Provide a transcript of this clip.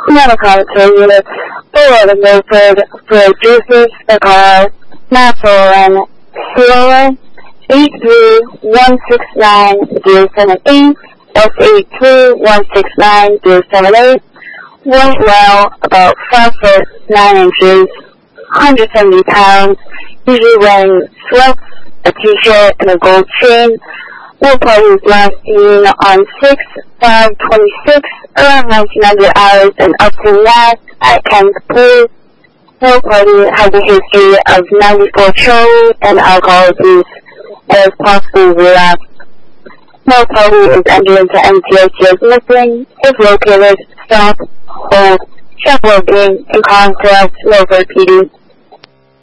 Piano concert unit for the Milford producers the car Natural and 83169-078, S83169-078, weight well about 5 foot 9 inches, 170 pounds, usually wearing sweats, a t-shirt, and a gold chain. Will party was last seen on 6/5/26 around 1900 hours and up to last at Kent's Place. Will party has a history of 94 Charlie and alcohol abuse and is possibly relapsed. No party is entered into NCIC as missing. If located, stop, hold, check locating, and contact Milford PD.